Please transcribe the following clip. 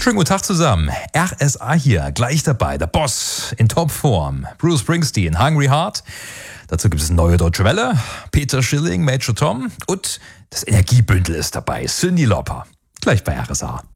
Schönen guten Tag zusammen. RSA hier, gleich dabei. Der Boss in Topform. Bruce Springsteen, Hungry Heart. Dazu gibt es eine neue Deutsche Welle. Peter Schilling, Major Tom. Und das Energiebündel ist dabei. Cyndi Lauper. Gleich bei RSA.